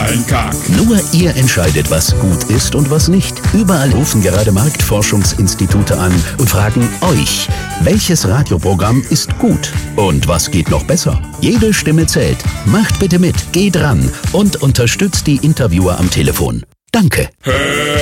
totalen Kack. Nur ihr entscheidet, was gut ist und was nicht. Überall rufen gerade Marktforschungsinstitute an und fragen euch, welches Radioprogramm ist gut und was geht noch besser? Jede Stimme zählt. Macht bitte mit, geht ran und unterstützt die Interviewer am Telefon. Danke.